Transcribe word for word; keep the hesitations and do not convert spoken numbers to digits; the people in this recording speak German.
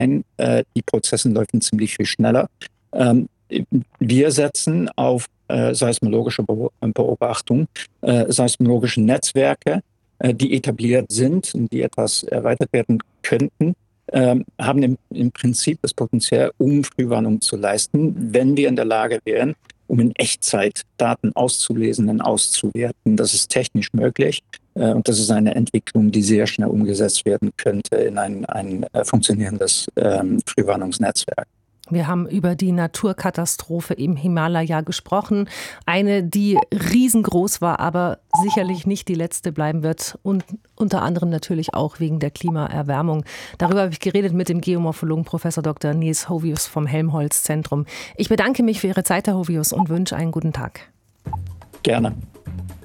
Nein, äh, die Prozesse laufen ziemlich viel schneller. Ähm, wir setzen auf äh, seismologische Be Beobachtung, äh, seismologische Netzwerke, äh, die etabliert sind und die etwas erweitert werden könnten, ähm, haben im, im Prinzip das Potenzial, um Frühwarnung zu leisten, wenn wir in der Lage wären, um in Echtzeit Daten auszulesen und auszuwerten. Das ist technisch möglich. Äh, und das ist eine Entwicklung, die sehr schnell umgesetzt werden könnte in ein, ein äh, funktionierendes ähm, Frühwarnungsnetzwerk. Wir haben über die Naturkatastrophe im Himalaya gesprochen. Eine, die riesengroß war, aber sicherlich nicht die letzte bleiben wird. Und unter anderem natürlich auch wegen der Klimaerwärmung. Darüber habe ich geredet mit dem Geomorphologen Professor Doktor Nils Hovius vom Helmholtz-Zentrum. Ich bedanke mich für Ihre Zeit, Herr Hovius, und wünsche einen guten Tag. Gerne.